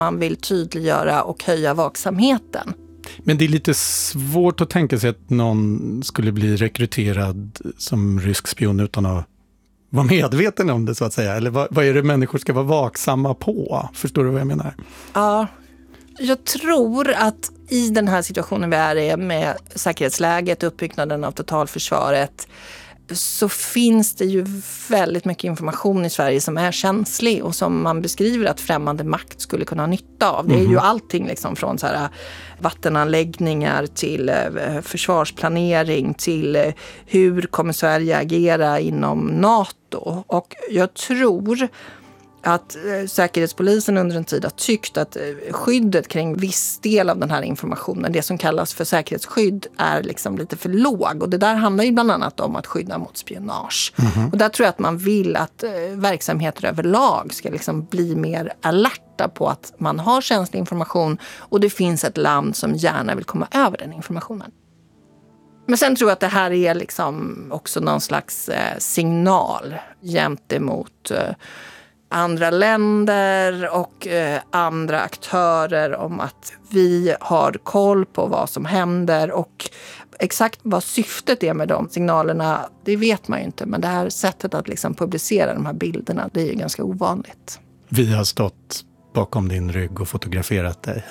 Man vill tydliggöra och höja vaksamheten. Men det är lite svårt att tänka sig att någon skulle bli rekryterad som rysk spion utan att vara medveten om det, så att säga. Eller vad är det människor ska vara vaksamma på? Förstår du vad jag menar? Ja, jag tror att i den här situationen vi är i med säkerhetsläget, uppbyggnaden av totalförsvaret, så finns det ju väldigt mycket information i Sverige som är känslig och som man beskriver att främmande makt skulle kunna ha nytta av. Det är ju allting liksom från så här vattenanläggningar till försvarsplanering till hur kommer Sverige agera inom NATO. Och jag tror att Säkerhetspolisen under en tid har tyckt att skyddet kring viss del av den här informationen, det som kallas för säkerhetsskydd, är liksom lite för låg. Och det där handlar ju bland annat om att skydda mot spionage. Och där tror jag att man vill att verksamheter överlag ska liksom bli mer alerta på att man har känslig information och det finns ett land som gärna vill komma över den informationen. Men sen tror jag att det här är liksom också någon slags signal gentemot andra länder och andra aktörer om att vi har koll på vad som händer, och exakt vad syftet är med de signalerna, det vet man ju inte. Men det här sättet att liksom publicera de här bilderna, det är ju ganska ovanligt. Vi har stått bakom din rygg och fotograferat dig.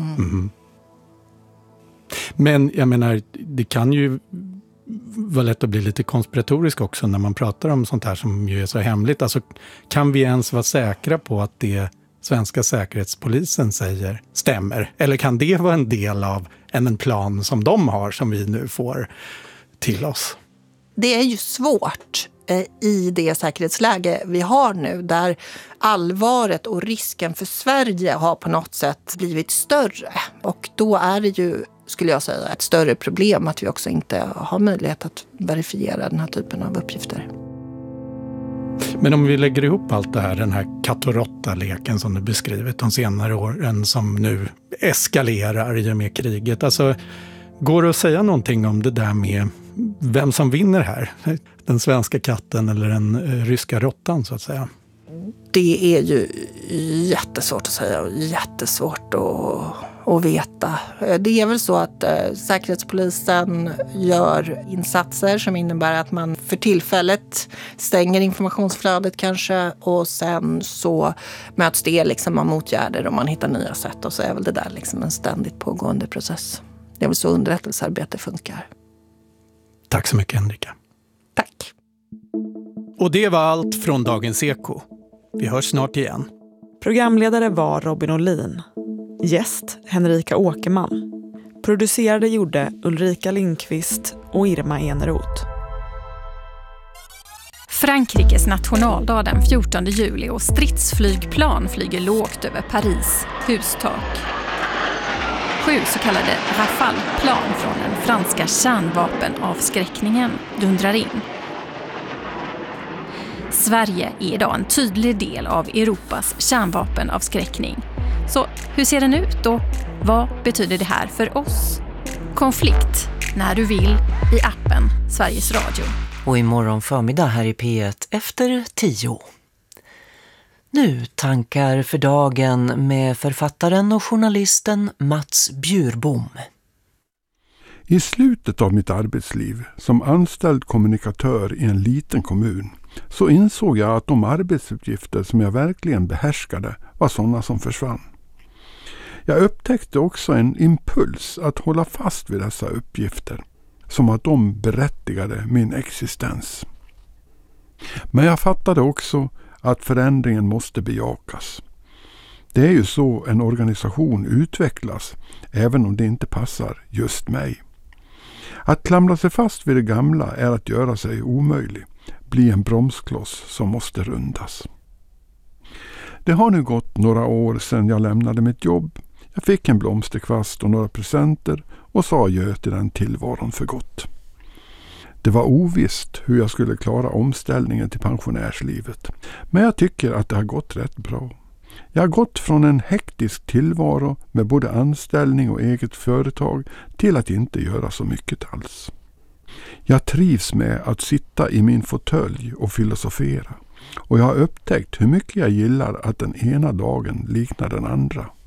Men jag menar, det kan ju vara lätt att bli lite konspiratorisk också när man pratar om sånt här som ju är så hemligt. Alltså, kan vi ens vara säkra på att det svenska säkerhetspolisen säger stämmer? Eller kan det vara en del av en plan som de har som vi nu får till oss? Det är ju svårt i det säkerhetsläge vi har nu, där allvaret och risken för Sverige har på något sätt blivit större. Och då är det ju, skulle jag säga, ett större problem att vi också inte har möjlighet att verifiera den här typen av uppgifter. Men om vi lägger ihop allt det här, den här katt- och råtta-leken som du beskrivit de senare åren som nu eskalerar i och med kriget. Alltså, går det att säga någonting om det där med vem som vinner här? Den svenska katten eller den ryska råttan, så att säga? Det är ju jättesvårt att säga och jättesvårt att veta. Det är väl så att Säkerhetspolisen gör insatser som innebär att man för tillfället stänger informationsflödet kanske, och sen så möts det liksom av motgärder och man hittar nya sätt, och så är väl det där liksom en ständigt pågående process. Det är väl så underrättelsearbete funkar. Tack så mycket, Henrika. Tack. Och det var allt från Dagens Eko. Vi hörs snart igen. Programledare var Robin Olin. Gäst Henrika Åkerman. Producerade gjorde Ulrika Lindqvist och Irma Eneroth. Frankrikes nationaldag den 14 juli och stridsflygplan flyger lågt över Paris hustak. 7 så kallade Rafale-plan från den franska kärnvapenavskräckningen dundrar in. Sverige är idag en tydlig del av Europas kärnvapenavskräckning. Så hur ser den ut och vad betyder det här för oss? Konflikt när du vill i appen Sveriges Radio. Och imorgon förmiddag här i P1 efter 10. Nu tankar för dagen med författaren och journalisten Mats Bjurbom. I slutet av mitt arbetsliv som anställd kommunikatör i en liten kommun så insåg jag att de arbetsuppgifter som jag verkligen behärskade var sådana som försvann. Jag upptäckte också en impuls att hålla fast vid dessa uppgifter, som att de berättigade min existens. Men jag fattade också att förändringen måste bejakas. Det är ju så en organisation utvecklas, även om det inte passar just mig. Att klamra sig fast vid det gamla är att göra sig omöjlig, bli en bromskloss som måste rundas. Det har nu gått några år sedan jag lämnade mitt jobb. Jag fick en blomsterkvast och några presenter och sa adjö till den tillvaron för gott. Det var ovisst hur jag skulle klara omställningen till pensionärslivet, men jag tycker att det har gått rätt bra. Jag har gått från en hektisk tillvaro med både anställning och eget företag till att inte göra så mycket alls. Jag trivs med att sitta i min fåtölj och filosofera, Och jag har upptäckt hur mycket jag gillar att den ena dagen liknar den andra.